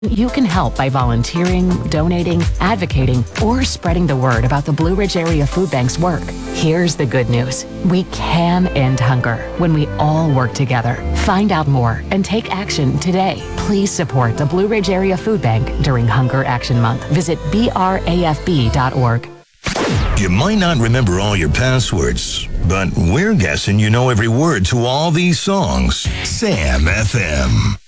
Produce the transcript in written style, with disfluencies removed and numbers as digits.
You can help by volunteering, donating, advocating, or spreading the word about the Blue Ridge Area Food Bank's work. Here's the good news. We can end hunger when we all work together. Find out more and take action today. Please support the Blue Ridge Area Food Bank during Hunger Action Month. Visit brafb.org. You might not remember all your passwords, but we're guessing you know every word to all these songs. Sam FM.